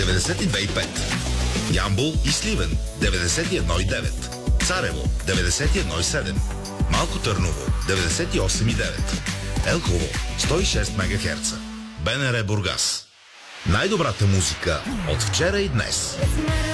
92,5. Ямбол и Сливен 91,9. Царево 91,7. Малко Търново 98,9. Елхово 106 МГц. БНР Бургас. Най-добрата музика от вчера и днес.